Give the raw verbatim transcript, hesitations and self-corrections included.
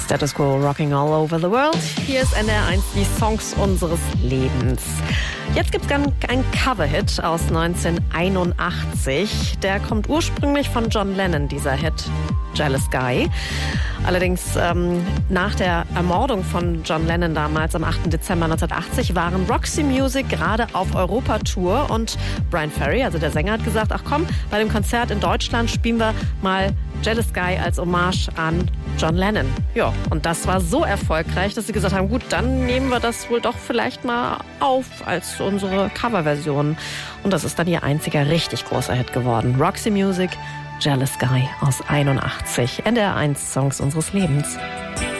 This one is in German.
Status Quo rocking all over the world. Hier ist N D R eins, die Songs unseres Lebens. Jetzt gibt's einen Cover-Hit aus neunzehnhunderteinundachtzig. Der kommt ursprünglich von John Lennon, dieser Hit Jealous Guy. Allerdings ähm, nach der Ermordung von John Lennon damals am achten Dezember neunzehnhundertachtzig waren Roxy Music gerade auf Europatour und Bryan Ferry, also der Sänger, hat gesagt, ach komm, bei dem Konzert in Deutschland spielen wir mal Jealous Guy als Hommage an John Lennon. Ja, und das war so erfolgreich, dass sie gesagt haben, gut, dann nehmen wir das wohl doch vielleicht mal auf als unsere Coverversion. Und das ist dann ihr einziger richtig großer Hit geworden. Roxy Music, Jealous Guy aus einundachtzig. N D R eins, Songs unseres Lebens.